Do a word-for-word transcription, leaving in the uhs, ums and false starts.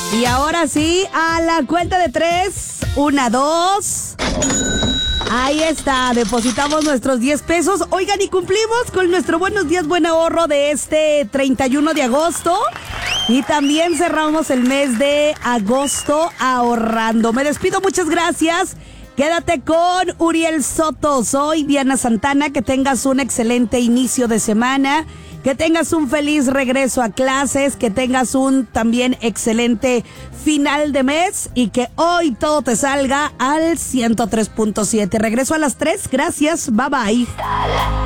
Y ahora sí, a la cuenta de tres. Una, dos. Ahí está, depositamos nuestros diez pesos. Oigan, y cumplimos con nuestro Buenos Días, Buen Ahorro de este treinta y uno de agosto. Y también cerramos el mes de agosto ahorrando. Me despido, muchas gracias. Quédate con Uriel Soto. Soy Diana Santana. Que tengas un excelente inicio de semana. Que tengas un feliz regreso a clases. Que tengas un también excelente final de mes. Y que hoy todo te salga al ciento tres punto siete. Regreso a las tres. Gracias. Bye bye.